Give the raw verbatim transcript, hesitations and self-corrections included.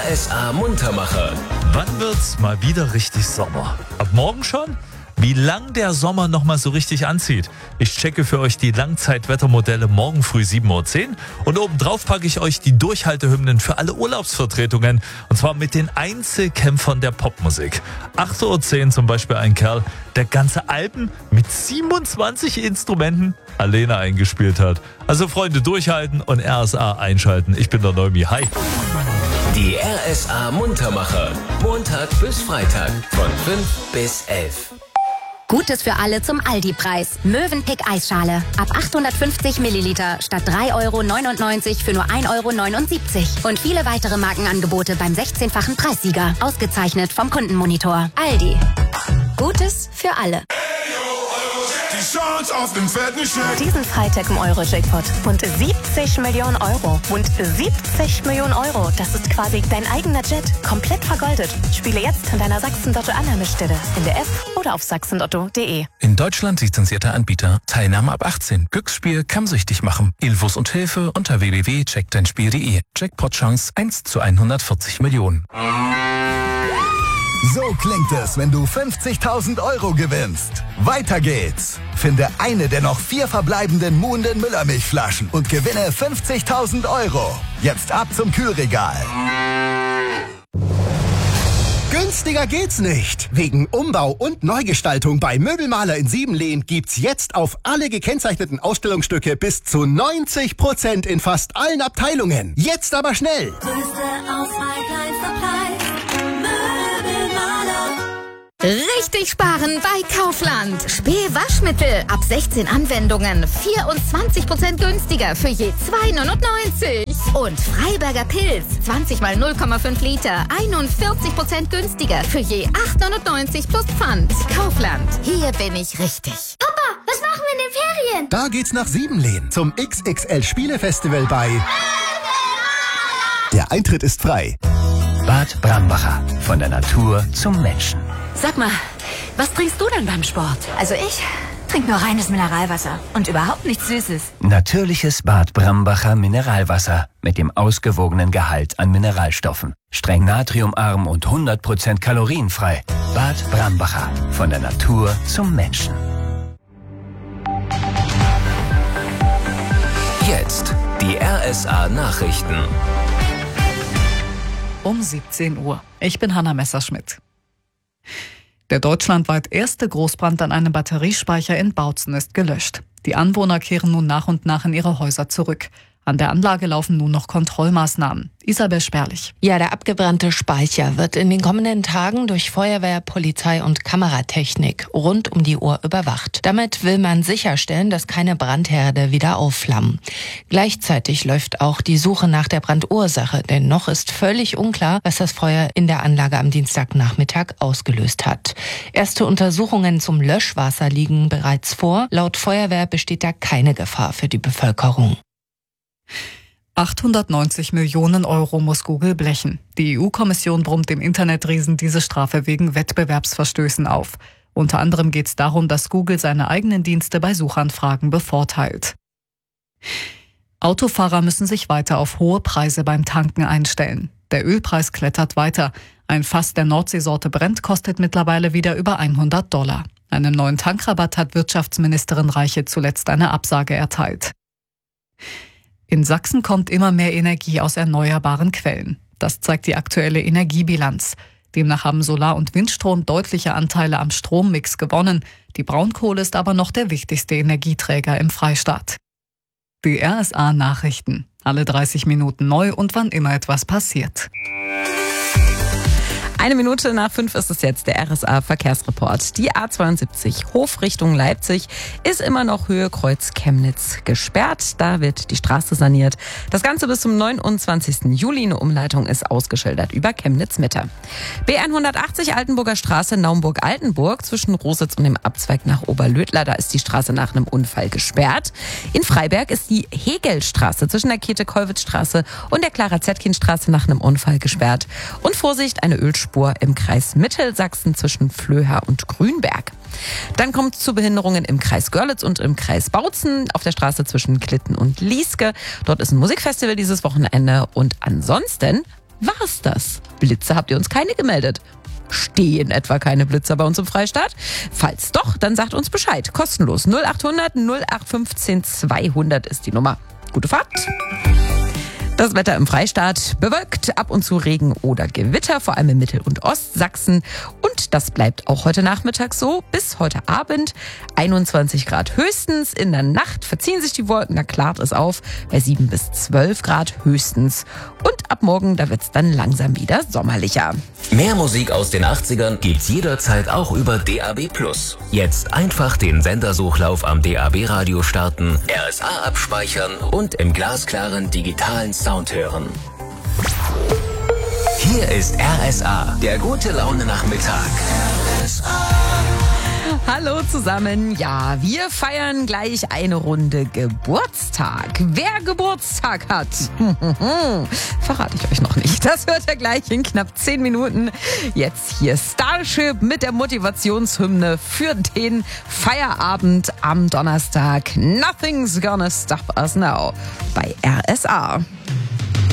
R S A Muntermacher. Wann wird's mal wieder richtig Sommer? Ab morgen schon? Wie lang der Sommer noch mal so richtig anzieht? Ich checke für euch die Langzeitwettermodelle morgen früh sieben Uhr zehn und obendrauf packe ich euch die Durchhaltehymnen für alle Urlaubsvertretungen und zwar mit den Einzelkämpfern der Popmusik. acht Uhr zehn zum Beispiel ein Kerl, der ganze Alben mit siebenundzwanzig Instrumenten alleine eingespielt hat. Also Freunde, durchhalten und R S A einschalten. Ich bin der Neumi. Hi. Die R S A Muntermacher. Montag bis Freitag von fünf bis elf. Gutes für alle zum Aldi-Preis. Mövenpick Eisschale. Ab achthundertfünfzig Milliliter statt drei Euro neunundneunzig für nur ein Euro neunundsiebzig. Und viele weitere Markenangebote beim sechzehnfachen Preissieger. Ausgezeichnet vom Kundenmonitor. Aldi. Gutes für alle. Die Chance auf den fetten Scheck. Diesen Freitag im Euro-Jackpot. Und siebzig Millionen Euro. Und siebzig Millionen Euro. Das ist quasi dein eigener Jet. Komplett vergoldet. Spiele jetzt an deiner Sachsen-Lotto-Annahmestelle. In der App oder auf sachsen lotto punkt de. In Deutschland lizenzierter Anbieter. Teilnahme ab achtzehn. Glücksspiel kann süchtig machen. Infos und Hilfe unter w w w punkt check dein spiel punkt de. Jackpot-Chance eins zu hundertvierzig Millionen. So klingt es, wenn du fünfzigtausend Euro gewinnst. Weiter geht's. Finde eine der noch vier verbleibenden Muhnden Müllermilchflaschen und gewinne fünfzigtausend Euro. Jetzt ab zum Kühlregal. Günstiger geht's nicht. Wegen Umbau und Neugestaltung bei Möbelmaler in Siebenlehn gibt's jetzt auf alle gekennzeichneten Ausstellungsstücke bis zu neunzig Prozent in fast allen Abteilungen. Jetzt aber schnell. Größte Auswahl, kleinster Preis. Richtig sparen bei Kaufland. Spee-Waschmittel ab sechzehn Anwendungen. vierundzwanzig Prozent günstiger für je zwei neunundneunzig. Und Freiberger Pilz. zwanzig mal null Komma fünf Liter. einundvierzig Prozent günstiger für je acht neunundneunzig plus Pfand. Kaufland. Hier bin ich richtig. Papa, was machen wir in den Ferien? Da geht's nach Siebenlehn zum X X L Spielefestival bei... Der Eintritt ist frei. Bad Brambacher. Von der Natur zum Menschen. Sag mal, was trinkst du denn beim Sport? Also ich trinke nur reines Mineralwasser und überhaupt nichts Süßes. Natürliches Bad Brambacher Mineralwasser mit dem ausgewogenen Gehalt an Mineralstoffen. Streng natriumarm und hundert Prozent kalorienfrei. Bad Brambacher. Von der Natur zum Menschen. Jetzt die R S A Nachrichten. Um siebzehn Uhr. Ich bin Hanna Messerschmidt. Der deutschlandweit erste Großbrand an einem Batteriespeicher in Bautzen ist gelöscht. Die Anwohner kehren nun nach und nach in ihre Häuser zurück. An der Anlage laufen nun noch Kontrollmaßnahmen. Isabel Sperlich. Ja, der abgebrannte Speicher wird in den kommenden Tagen durch Feuerwehr, Polizei und Kameratechnik rund um die Uhr überwacht. Damit will man sicherstellen, dass keine Brandherde wieder aufflammen. Gleichzeitig läuft auch die Suche nach der Brandursache, denn noch ist völlig unklar, was das Feuer in der Anlage am Dienstagnachmittag ausgelöst hat. Erste Untersuchungen zum Löschwasser liegen bereits vor. Laut Feuerwehr besteht da keine Gefahr für die Bevölkerung. achthundertneunzig Millionen Euro muss Google blechen. Die E U-Kommission brummt dem Internetriesen diese Strafe wegen Wettbewerbsverstößen auf. Unter anderem geht es darum, dass Google seine eigenen Dienste bei Suchanfragen bevorteilt. Autofahrer müssen sich weiter auf hohe Preise beim Tanken einstellen. Der Ölpreis klettert weiter. Ein Fass der Nordseesorte Brent kostet mittlerweile wieder über hundert Dollar. Einem neuen Tankrabatt hat Wirtschaftsministerin Reiche zuletzt eine Absage erteilt. In Sachsen kommt immer mehr Energie aus erneuerbaren Quellen. Das zeigt die aktuelle Energiebilanz. Demnach haben Solar- und Windstrom deutliche Anteile am Strommix gewonnen. Die Braunkohle ist aber noch der wichtigste Energieträger im Freistaat. Die R S A Nachrichten. Alle dreißig Minuten neu und wann immer etwas passiert. Eine Minute nach fünf ist es jetzt, der R S A Verkehrsreport. Die A zweiundsiebzig Hof Richtung Leipzig ist immer noch Höhe Kreuz Chemnitz gesperrt. Da wird die Straße saniert. Das Ganze bis zum neunundzwanzigsten Juli. Eine Umleitung ist ausgeschildert über Chemnitz Mitte. B hundertachtzig Altenburger Straße Naumburg-Altenburg zwischen Rositz und dem Abzweig nach Oberlödler. Da ist die Straße nach einem Unfall gesperrt. In Freiberg ist die Hegelstraße zwischen der Käthe-Kollwitz-Straße und der Clara-Zetkin-Straße nach einem Unfall gesperrt. Und Vorsicht, eine Ölspur im Kreis Mittelsachsen zwischen Flöha und Grünberg. Dann kommt es zu Behinderungen im Kreis Görlitz und im Kreis Bautzen auf der Straße zwischen Klitten und Lieske. Dort ist ein Musikfestival dieses Wochenende und ansonsten war's das. Blitze habt ihr uns keine gemeldet. Stehen etwa keine Blitzer bei uns im Freistaat? Falls doch, dann sagt uns Bescheid. Kostenlos. null acht hundert null acht fünfzehn zweihundert ist die Nummer. Gute Fahrt. Das Wetter im Freistaat: bewölkt, ab und zu Regen oder Gewitter, vor allem in Mittel- und Ostsachsen. Und das bleibt auch heute Nachmittag so, bis heute Abend. einundzwanzig Grad höchstens. In der Nacht verziehen sich die Wolken, da klart es auf, bei sieben bis zwölf Grad höchstens. Und ab morgen, da wird's dann langsam wieder sommerlicher. Mehr Musik aus den achtzigern gibt's jederzeit auch über D A B plus. Jetzt einfach den Sendersuchlauf am D A B-Radio starten, R S A abspeichern und im glasklaren digitalen Sound hören. Hier ist R S A, der gute Laune Nachmittag. R S A. Hallo zusammen. Ja, wir feiern gleich eine Runde Geburtstag. Wer Geburtstag hat, verrate ich euch noch nicht. Das hört ihr gleich in knapp zehn Minuten. Jetzt hier Starship mit der Motivationshymne für den Feierabend am Donnerstag. Nothing's gonna stop us now bei R S A.